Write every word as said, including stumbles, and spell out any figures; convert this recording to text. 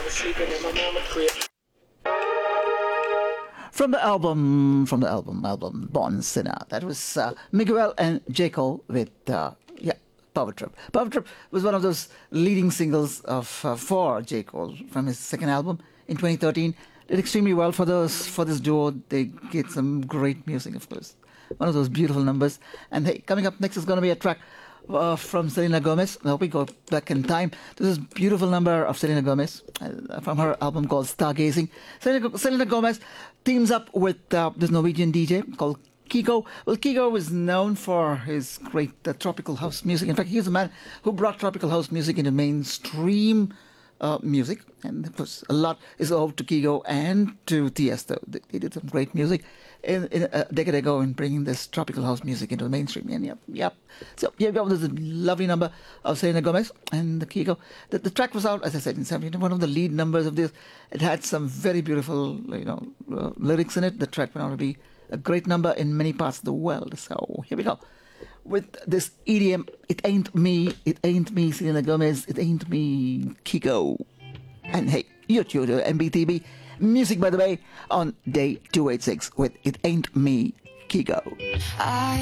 From the album, from the album, album Born Sinner. That was uh, Miguel and J. Cole with, uh, yeah, Power Trip. Power Trip was one of those leading singles of uh, for J. Cole from his second album in twenty thirteen. Did extremely well for those for this duo. They get some great music, of course. One of those beautiful numbers. And hey, coming up next is going to be a track uh, from Selena Gomez. Now we go back in time. This is a beautiful number of Selena Gomez uh, from her album called Stargazing. Selena, Selena Gomez teams up with uh, this Norwegian D J called Kygo. Well, Kygo is known for his great uh, tropical house music. In fact, he's the man who brought tropical house music into mainstream uh, music. And of course, a lot is owed to Kygo and to Tiesto. They, they did some great music in, in a decade ago in bringing this tropical house music into the mainstream. And yep, yep. So yeah, there's a lovely number of Selena Gomez and the Kygo. The, the track was out, as I said, in seventeen. One of the lead numbers of this. It had some very beautiful, you know, uh, lyrics in it. The track went on to be a great number in many parts of the world. So here we go. With this E D M, It Ain't Me, It Ain't Me, Selena Gomez, It Ain't Me, Kygo. And hey, you're tuned to M B T B Music, by the way, on day two eighty-six with It Ain't Me, Kygo. I